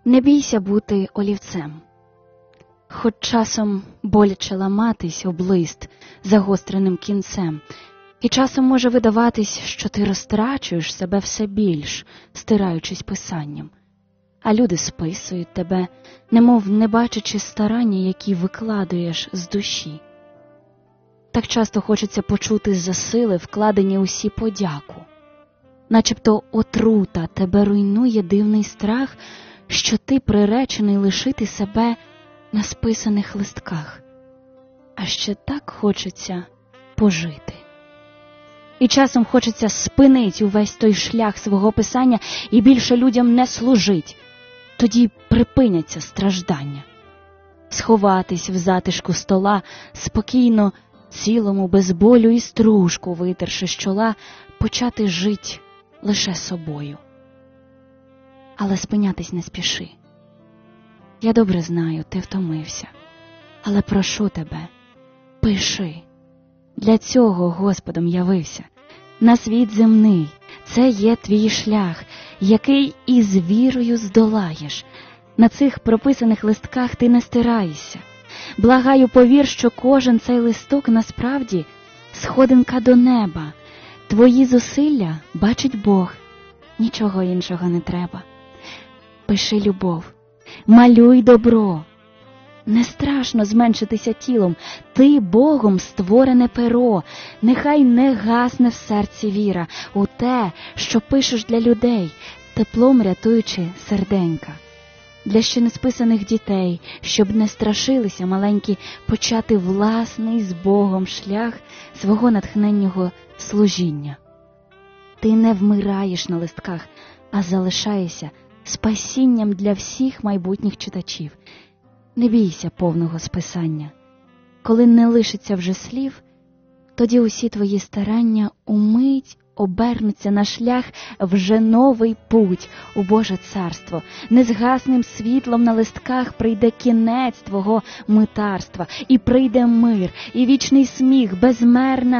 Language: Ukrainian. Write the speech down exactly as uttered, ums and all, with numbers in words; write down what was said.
Не бійся бути олівцем. Хоч часом боляче ламатись об лист загостреним кінцем, і часом може видаватись, що ти розтрачуєш себе все більш, стираючись писанням. А люди списують тебе, немов не бачачи старання, які викладуєш з душі. Так часто хочеться почути з-за сили вкладені усі подяку. Начебто отрута тебе руйнує дивний страх, що ти приречений лишити себе на списаних листках. А ще так хочеться пожити. І часом хочеться спинить увесь той шлях свого писання і більше людям не служить. Тоді припиняться страждання. Сховатись в затишку стола, спокійно, цілому, без болю і стружку витерши з чола, почати жить лише собою. Але спинятись не спіши. Я добре знаю, ти втомився, але прошу тебе, пиши. Для цього Господом явився. На світ земний, це є твій шлях, який із вірою здолаєш. На цих прописаних листках ти не стираєшся. Благаю, повір, що кожен цей листок насправді сходинка до неба. Твої зусилля бачить Бог, нічого іншого не треба. Пиши любов, малюй добро. Не страшно зменшитися тілом, ти Богом створене перо. Нехай не гасне в серці віра у те, що пишеш для людей, теплом рятуючи серденька. Для ще не списаних дітей, щоб не страшилися маленькі, почати власний з Богом шлях свого натхненного служіння. Ти не вмираєш на листках, а залишаєшся спасінням для всіх майбутніх читачів. Не бійся повного списання. Коли не лишиться вже слів, тоді усі твої старання умить обернуться на шлях вже новий путь у Боже царство. Незгасним світлом на листках прийде кінець твого митарства, і прийде мир, і вічний сміх, безмерна